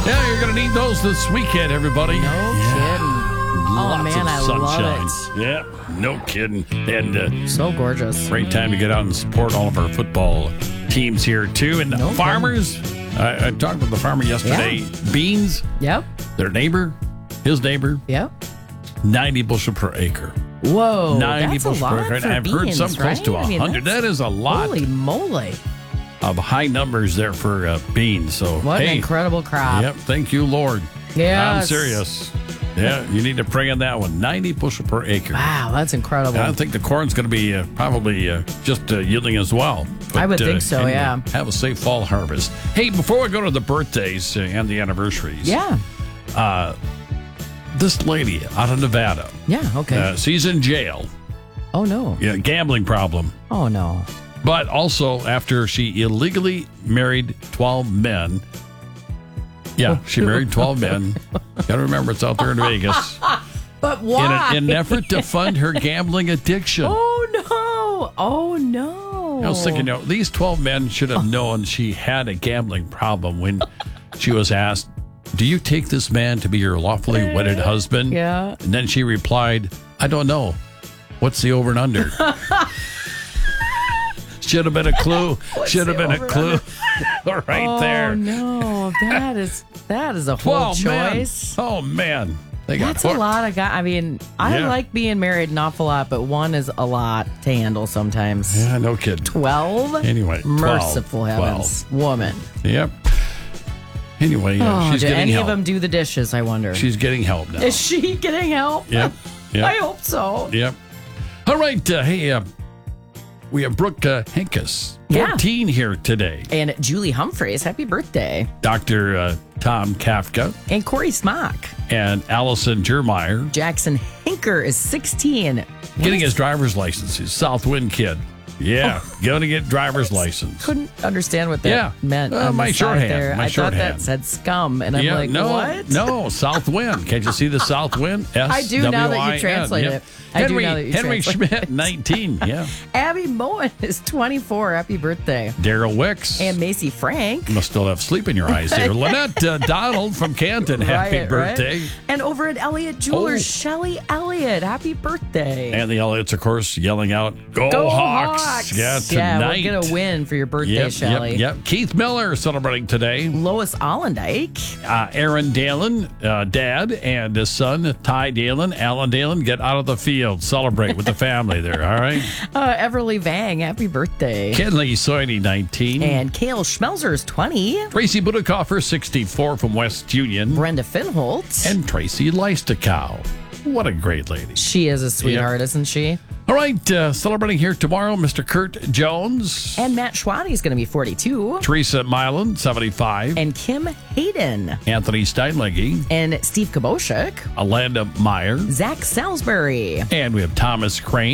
Yeah, you're going to need those this weekend, everybody. No kidding. Lots man, of I sunshine. love Yeah, no kidding. And So gorgeous. great time to get out and support all of our football teams here, too. And No farmers, I talked with the farmer yesterday. Beans, Yep. their neighbor, his neighbor, Yep. 90 bushel per acre. Whoa. 90 that's a bushel lot per acre. for And I've heard beans, some close right? to I mean, 100. that's- That is a lot Holy moly. of high numbers there for beans. So, What an hey, incredible crop. yep, thank you, Lord. Yes. I'm serious. Yeah, you need to bring in that one. 90 bushel per acre. Wow, that's incredible. And I think the corn's going to be probably just yielding as well. I would think so, yeah. Have a safe fall harvest. Hey, before we go to the birthdays and the anniversaries, Yeah. this lady out of Nevada, Yeah, okay. she's in jail. Oh, no. Yeah, gambling problem. Oh, no. But also after she illegally married 12 men. Yeah, she married 12 men. Got to remember, it's out there in Vegas. But why? In an effort to fund her gambling addiction. Oh, no. Oh, no. I was thinking, these 12 men should have known she had a gambling problem when she was asked, "Do you take this man to be your lawfully wedded husband?" Yeah. And then she replied, "I don't know. What's the over and under?" Should have been a clue. Should have the been a over and clue right there. Oh, no. That is a whole 12 men. choice. Oh, man. They got That's a hooked. lot of guys. I mean, I Yeah. like being married an awful lot, but one is a lot to handle sometimes. Yeah, no kidding. 12? Anyway, 12. Merciful heavens. Woman. Yep. Anyway, Oh, she's do getting any help. of them do the dishes, I wonder? She's getting help now. Is she getting help? Yep. Yep. I hope so. Yep. All right. Hey, we have Brooke Henkus, Yeah. 14 here today. And Julie Humphreys, happy birthday. Dr. Tom Kafka And Corey Smock. and Allison Jermeyer Jackson Hinker is 16. getting his driver's license. He's a Southwind kid. Yeah. Going to get driver's license. Couldn't understand what that Yeah. meant. on my the side shorthand, there. my I thought shorthand. that said scum, and I'm Yeah, like, no, what? No, Southwind. Can't you see the Southwind? I do now that you SWIN. translate Yep. it. I do now that you Henry translate Schmidt, it. 19. Yeah. Abby Moen is 24. Happy birthday. Daryl Wicks. And Macy Frank. You must still have sleep in your eyes there. Lynette Donald from Canton. Happy Right, birthday. right? And over at Elliott Jewelers, Oh. Shelly Elliott. Happy birthday. And the Elliots, of course, yelling out, Go Hawks! Yeah, tonight. Yeah, we'll get a win for your birthday, Yep, Shelly. yep. Keith Miller celebrating today. Lois Allendike. Aaron Dalen, dad, and his son, Ty Dalen, Alan Dalen, get out of the field. Celebrate with the family there, all right? Everly Vang. Happy birthday. Kenley Soini, 19. And Kale Schmelzer is 20. Tracy Budekoffer, 64 from West Union. Brenda Finholt. And Tracy Leistakow. What a great lady. She is a sweetheart, isn't she? All right, celebrating here tomorrow, Mr. Kurt Jones. And Matt Schwade is going to be 42. Teresa Milan, 75. And Kim Hayden. Anthony Steinlegge. And Steve Kaboshik. Alanda Meyer. Zach Salisbury. And we have Thomas Crane.